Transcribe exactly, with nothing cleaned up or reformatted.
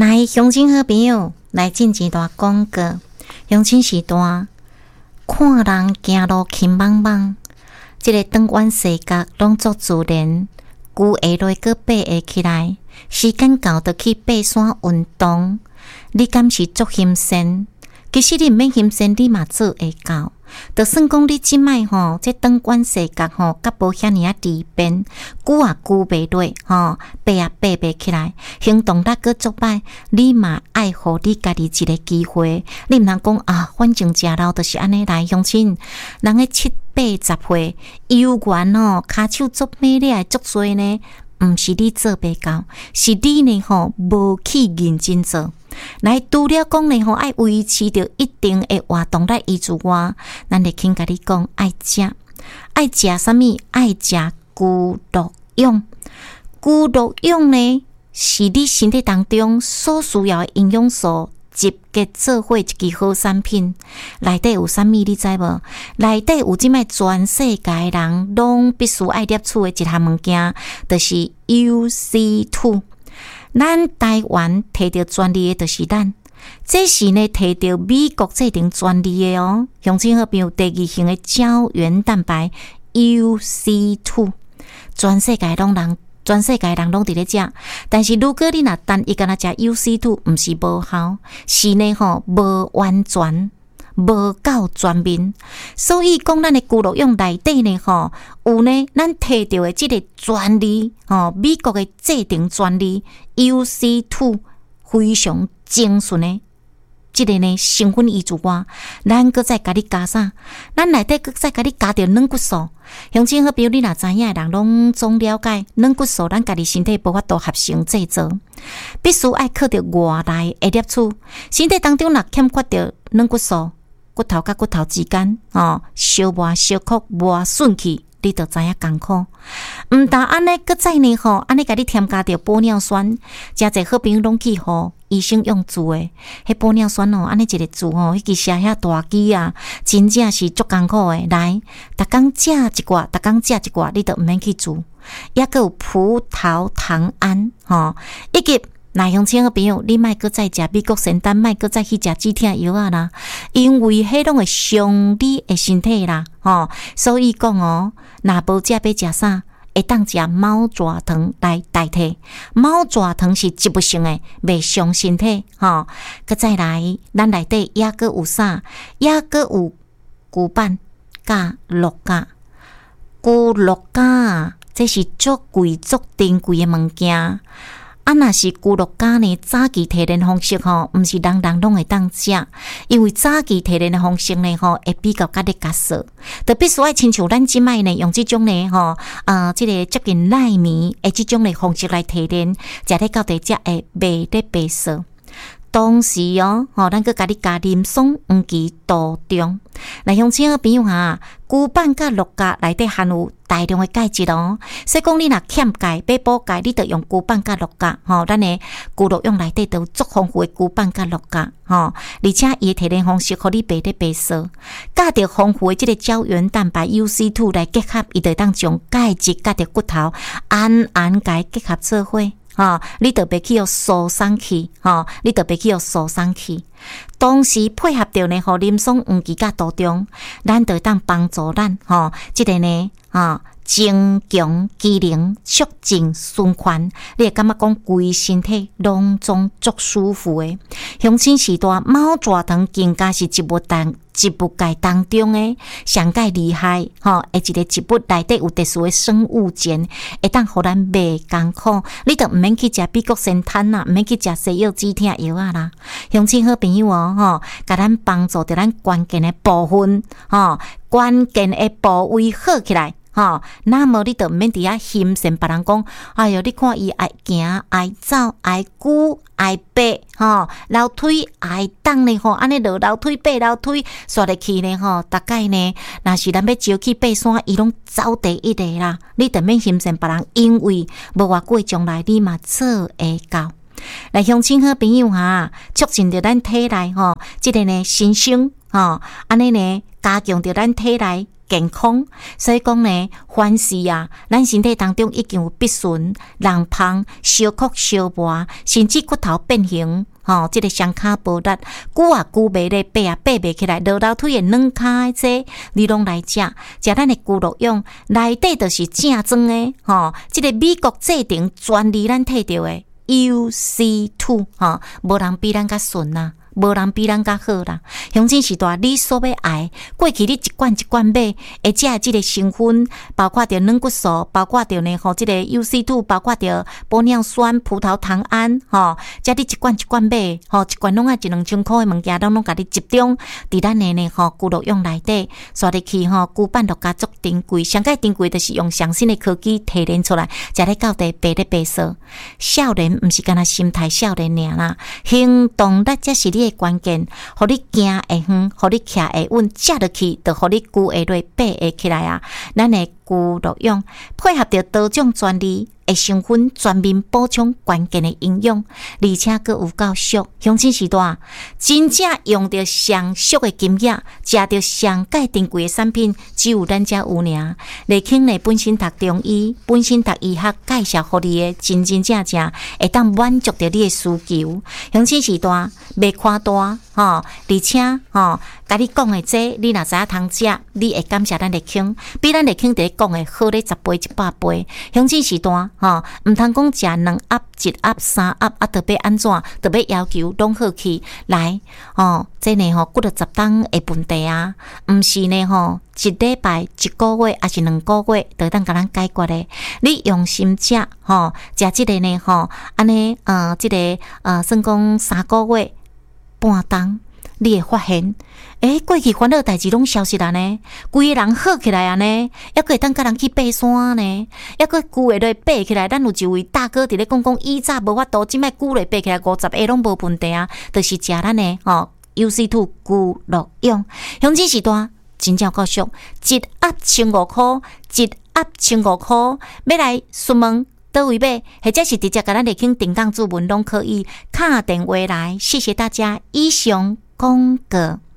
来，乡亲好朋友，来进一段广告。乡亲时段，看人行路轻茫茫，这个长弯细角拢作自然，牛下落个爬会起来，时间到就去爬山运动。你敢是足心善？其实你毋免心善，你嘛做会到。就算讲你即摆吼，这长弯细角吼，甲无遐尔啊利便，久啊久袂落吼，爬啊爬袂起来，行动力阁足歹，你嘛爱互你家己一个机会。你毋通讲啊，反正食老就是安尼来，乡亲，人个七八十岁，游园吼，骹手足美丽足多呢，毋是你做袂到，是你呢吼无去认真做。来，除了讲呢吼，爱维持着一定的活动力以之外，咱就请甲你讲，爱食，爱食啥物？爱食龟鹿蛹。龟鹿蛹呢，是你身体当中所需要的营养素集结做伙一支好产品。内底有啥物？你知无？内底有即摆全世界人拢必须爱摄取的一项物件，就是 U C 二。咱台湾摕到专利的，就是咱，这是呢摕到美国制定专利的哦。乡亲好朋友，第二型的胶原蛋白 U C 二，全世界拢人，全世界人拢伫咧食。但是如果你若单一干那食 U C 二，毋是无效，是呢吼无完全。无够全面，所以讲咱的龟鹿蛹内底呢吼，有呢咱摕到的即个专利吼，美国的制定专利 U C 二非常精纯的，即个呢成分以之外，咱搁再甲你加啥？咱内底搁再甲你加着软骨素。乡亲好朋友，你若知影的人拢总了解，软骨素咱家己身体无法度合成制造，必须爱靠着外来的摄取。身体当中若欠缺着软骨素，骨头甲骨头之间，哦，小磨小壳磨顺去，你就知影艰苦。毋但安尼，搁再呢吼，安尼甲你添加着玻尿酸，诚侪好朋友拢去吼医生用字诶，迄玻尿酸哦，安尼一个字吼，迄支写遐大支啊，真正是足艰苦诶。来，逐工食一寡，逐工食一寡，你就毋免去做。抑阁有葡萄糖胺，吼，以及。那乡亲好朋友，你莫搁再食美国仙丹，莫搁再去食止痛药啊啦，因为迄拢会伤你的身体啦，吼。所以讲哦，若无食要食啥？会当食猫蛇糖来代替。猫蛇糖是植物性的，袂伤身体，吼。搁再来，咱内底抑阁有啥？抑阁有牛板甲鹿角，牛鹿角这是足贵足珍贵的物件。啊，若是龟鹿角呢？早期提炼方式吼，毋是人人拢会当食，因为早期提炼的方式呢吼，会比较较咧加速，就必须爱亲像咱即摆呢，用即种呢吼，呃，即、这个接近奈米诶，即种的方式来提炼，食咧到底才会袂咧白色。当时哦，吼，咱搁甲你加林松黄芪杜仲。来，乡亲好朋友哈，牛板甲鹿角内底含有大量的钙质哦。所以讲你若欠钙，要补钙，你得用牛板甲鹿角。吼，咱的龟鹿蛹内底都有足丰富的牛板甲鹿角。吼，而且伊的提炼方式，互你白咧白色，加着丰富的即个胶原蛋白 U C 二 来结合，伊就当将钙质加着骨头安安甲结合做伙。吼，你特别去要疏松去，吼，你特别去要疏松去。同时配合着呢，吼，林松黄芪甲杜仲，咱就当帮助咱，吼，即个呢，啊，增强机能，促进循环，你会感觉讲规身体拢总足舒服诶。乡亲时代，猫蛇糖更加是植物当植物界当中诶上界厉害，吼，诶一个植物内底有特殊诶生物碱，会当互咱袂艰苦，你就毋免去食美国仙丹啦，毋免去食西药止痛药啊啦。乡亲好朋友哦，吼，甲咱帮助着咱关键诶部分，吼，关键诶部位好起来。吼，那么你就毋免伫遐心善别人讲，哎哟，你看伊爱行、爱走、爱久、爱爬，吼，楼梯爱动呢，吼，安尼落楼梯、爬楼梯，刷入去呢，吼，大概呢，若是咱要招去爬山，伊拢走第一个啦。你就免心善别人，因为无偌久将来你嘛做会到。来，乡亲好朋友哈，促进着咱体内吼，即个呢新生吼，安尼呢加强着咱体内。 健康。所以讲呢，凡事啊，咱身体当中已经有必顺、人胖、小哭小磨，甚至骨头变形。吼、哦，即、这个双骹无力，久啊久袂咧，爬啊爬袂起来，落楼梯的软骹这，你拢来食，食咱的骨肉用，内底就是正宗的，吼、哦，即、这个美国制定专利咱摕到的 U C 二，吼，无人比咱较顺呐。无人比咱较好啦，乡亲时代，你所要爱，过去你一罐一罐买，会食即个成分，包括着软骨素，包括着呢吼，即个 U C 二，包括着玻尿酸、葡萄糖胺，吼，遮你一罐一罐买，吼，一罐拢爱一两千块的物件，拢拢甲你集中伫咱的呢吼，骨肉用内底，刷入去吼，骨板就加足珍贵，上界珍贵就是用上新的科技提炼出来，食咧到底白咧白色。少年毋是干那心态少年尔啦，行动力才是你的关键，互你行会远，互你徛会稳，食落去，就互你骨会落，爬会起来啊！咱的骨肉用配合着多种专利的成分，全面补充关键的营养，而且佫有够俗。乡亲时代，真正用着上俗的经验，食着上界珍贵的产品，只有咱遮有尔。丽卿呢本身读中医，本身读医学，介绍互你的真真正正会当满足着你的需求。乡亲时代袂夸大吼，而且吼，甲你讲的这，你若知影通食，你会感谢咱丽卿，比咱丽卿伫讲的好咧十倍一百倍。乡亲时代吼，毋通讲食两盒、一盒、三盒，啊，特别安怎？特别要求拢好去来哦，这呢吼，骨力十当的问题啊，毋是呢吼，一礼拜、一个月还是两个月，就当甲咱解决的。你用心食吼，食即个呢吼，安尼呃，即、这个呃，算讲三个月半当。你会发现，诶、欸，过去烦恼代志拢消失了呢，规个人好起来啊呢，还会当甲人去爬山呢，还佫久下来爬起来。咱有一位大哥伫咧讲讲，以早无法度，即摆久来爬起来五十下拢无问题啊，就是食咱的吼 U C 二骨肉用，乡亲时代真正够俗，一盒千五块，一盒千五块，要来询问倒位买，或者是直接甲咱丽卿定岗注文拢可以，敲电话来。谢谢大家，以上广告。